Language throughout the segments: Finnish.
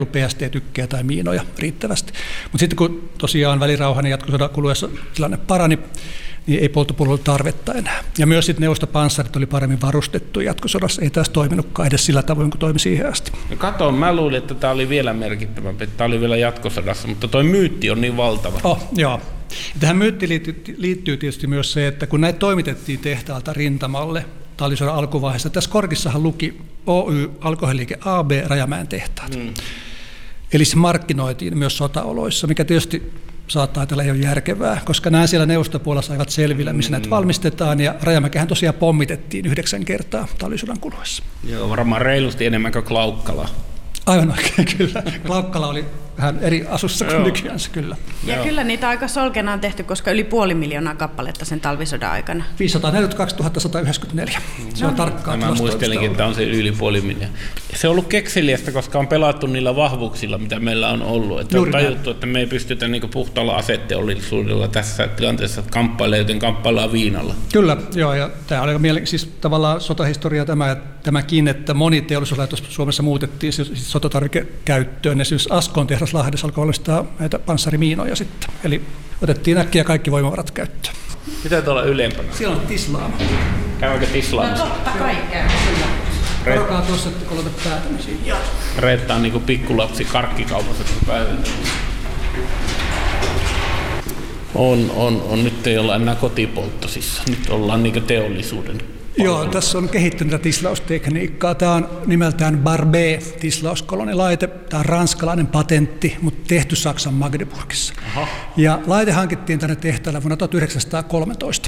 PST-tykkejä tai miinoja riittävästi. Mutta sitten kun tosiaan välirauhan ja jatkosodan kuluessa tilanne parani, niin ei polttopullolle tarvetta enää. Ja myös sitten neuvostopanssarit oli paremmin varustettu jatkosodassa. Ei taas toiminutkaan edes sillä tavoin, kuin toimi siihen asti. Kato, mä luulin, että tämä oli vielä merkittävämpi, että tämä oli vielä jatkosodassa, mutta toi myytti on niin valtava. Joo. Ja tähän myyttiin liittyy tietysti myös se, että kun näitä toimitettiin tehtaalta rintamalle talvisodan alkuvaiheessa, tässä korkissahan luki Oy, Alkoholiliike AB, Rajamäen tehtaat. Eli se markkinoitiin myös sotaoloissa, mikä tietysti saattaa ajatella ei ole järkevää, koska nämä siellä neuvostopuolella saivat selvillä, missä näitä valmistetaan, ja Rajamäkehän tosiaan pommitettiin 9 kertaa talvisodan kuluessa. Joo, varmaan reilusti enemmän kuin Klaukkala. Aivan oikein, kyllä. Klaukkala oli vähän eri asussa kuin nykyään, kyllä. Ja kyllä niitä aika solkena on tehty, koska yli 500 000 kappaletta sen talvisodan aikana. 542 194. Se on tarkkaan. Mä muistelinkin, että on se yli 500 000. Se on ollut kekseliästä, koska on pelattu niillä vahvuuksilla, mitä meillä on ollut. Että on tajuttu, että me ei pystytä niin puhtaalla aseteollisuudella tässä tilanteessa kamppailemaan, joten kamppaillaan viinalla. Kyllä, joo. Ja tämä oli siis tavallaan sotahistoria tämäkin, että moni teollisuuslaitos Suomessa muutettiin sotatarvikekäyttöön. Esimerkiksi Askon tehdas Lahdessa alkoi valmistaa näitä panssarimiinoja sitten. Eli otettiin äkkiä kaikki voimavarat käyttöön. Mitä tuolla ylempänä? Siellä on tislaama. Käydäänkö tislaamassa? No totta kai käy. Varokaa tuossa, että kolota päätä. Reetta on niin kuin pikkulapsi karkkikaupassa päivänä. On. Nyt ei olla enää kotipolttosissa. Nyt ollaan niin kuin teollisuuden. Joo, tässä on kehittynyt tislaustekniikkaa. Tämä on nimeltään Barbet-tislauskolonilaite. Tämä on ranskalainen patentti, mutta tehty Saksan Magdeburgissa. Aha. Ja laite hankittiin tänne tehtaalle vuonna 1913.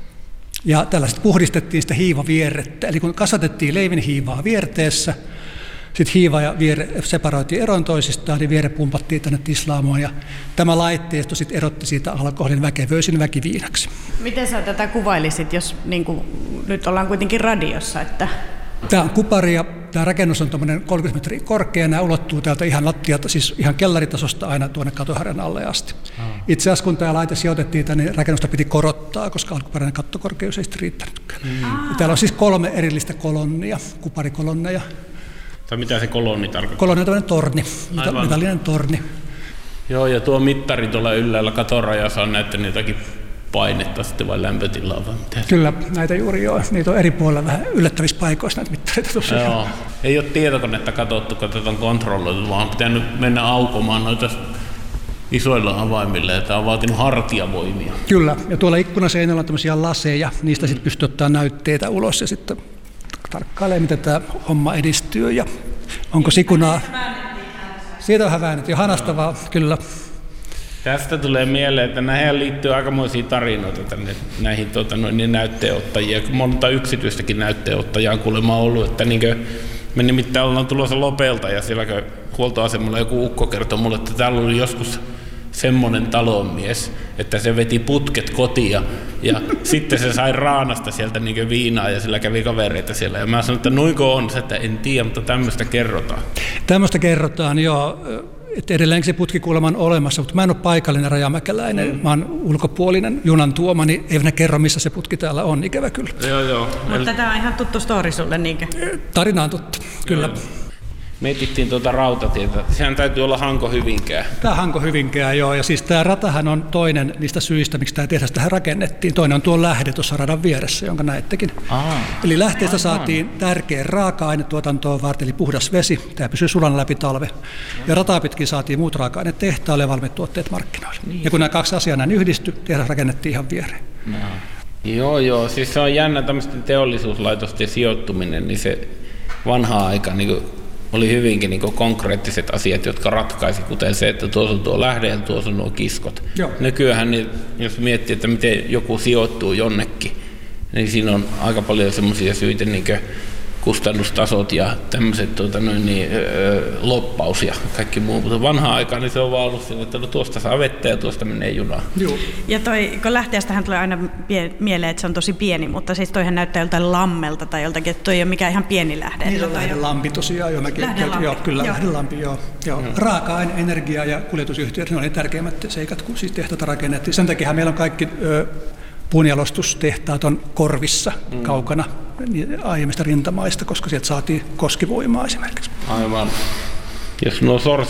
Ja tällaiset puhdistettiin sitä hiivavierrettä. Eli kun kasvatettiin leivinhiivaa vierteessä, sitten hiiva ja vierre separoitiin eroon toisistaan, niin vierre pumpattiin tänne tislaamoon. Ja tämä laitteisto sitten erotti siitä alkoholin väkevöisin väkiviinaksi. Miten sä tätä kuvailisit, jos niin kuin, nyt ollaan kuitenkin radiossa? Että... Tämä on kupari ja tämä rakennus on 30 metriä korkea. Nämä ulottuu täältä ihan lattialta, siis ihan kellaritasosta aina tuonne katoharjan alle asti. Itse asiassa kun tämä laite sijoitettiin tänne, niin rakennusta piti korottaa, koska alkuperäinen kattokorkeus ei sitten riittänytkään. Täällä on siis 3 erillistä kolonnia, kuparikolonneja. Tai mitä se kolonni tarkoittaa? Kolonni on tämmöinen torni, metallinen torni. Joo, ja tuo mittari tuolla ylhäällä katorajassa on näyttänyt jotakin painetta sitten vai lämpötilaa vai mitä? Kyllä, näitä juuri joo. Niitä on eri puolilla vähän yllättävissä paikoissa näitä mittareita tosiaan. Joo, ei ole tietokonetta katsottu, kun tätä on kontrolloitu, vaan on pitänyt mennä aukomaan noita isoilla avaimilla, ja tämä on vaatinut hartiavoimia. Kyllä, ja tuolla ikkunaseinällä on tämmöisiä laseja, niistä sitten pystyy ottaa näytteitä ulos ja sitten tarkkailee, miten tämä homma edistyy ja onko sikunaa. Siitä on vähän väännetty ja hanastavaa, kyllä. Tästä tulee mieleen, että näihin liittyy aikamoisia tarinoita näihin näytteenottajia. Monta yksityistäkin näytteenottajaa on kuulemma ollut, että me nimittäin ollaan tulossa Lopelta ja siellä huoltoasemalla joku ukko kertoi mulle, että täällä oli joskus semmoinen talonmies, että se veti putket kotiin ja sitten se sai raanasta sieltä viinaa ja sillä kävi kavereita siellä. Ja mä sanoin, että noinko on se, että en tiedä, mutta tämmöistä kerrotaan. Tämmöistä kerrotaan, joo. Että edelleenkin se putki kuulemma on olemassa, mutta mä en ole paikallinen rajamäkeläinen, mä oon ulkopuolinen junan tuoma, niin ei ne kerro, missä se putki täällä on, ikävä kyllä. Joo. Mutta tämä on ihan tuttu story sulle, niinkö? Tarina on tuttu, kyllä. Joo. Me etsittiin rautatietä. Sehän täytyy olla Hanko-Hyvinkää. Tämä Hanko-Hyvinkää, joo. Ja siis tämä ratahan on toinen niistä syistä, miksi tämä tehdas tähän rakennettiin. Toinen on tuo lähde tuossa radan vieressä, jonka näettekin. Eli lähteestä saatiin tärkeä raaka-ainetuotantoon varten, eli puhdas vesi. Tämä pysyy sulana läpi talve. Ja rataa pitkin saatiin muut raaka-aineet tehtaalle ja valmiit tuotteet markkinoille. Niin. Ja kun nämä 2 asiaa näin yhdistyi, tehdas rakennettiin ihan viereen. Joo. Siis se on jännä tämmöisten teollisuuslaitosten sijoittuminen, niin se vanha aika oli hyvinkin konkreettiset asiat, jotka ratkaisi, kuten se, että tuossa on tuo lähde ja tuossa on nuo kiskot. Joo. Nykyään, jos miettii, että miten joku sijoittuu jonnekin, niin siinä on aika paljon semmoisia syitä, niin kuin kustannustasot ja tämmöiset loppaus ja kaikki muu. Mutta vanhaan aikaan niin se on vaan ollut sillä, että tuosta saa vettä ja tuosta menee junaan. Joo. Ja kun lähteestähän tulee aina mieleen, että se on tosi pieni, mutta siis toihan näyttää joltain lammelta tai joltakin, että toi ei ole mikään ihan pieni lähde. Niin on lähdelampi tosiaan. Joo, kyllä, lähdelampi, joo. Raaka-aine, energia ja kuljetusyhtiöt, ne oli tärkeimmät seikat, kun siis tehtaita rakennettiin. Sen takia meillä on kaikki puunjalostustehtaat on korvissa kaukana aiemmista rintamaista, koska sieltä saatiin koskivoimaa esimerkiksi. Aivan. Jos nuo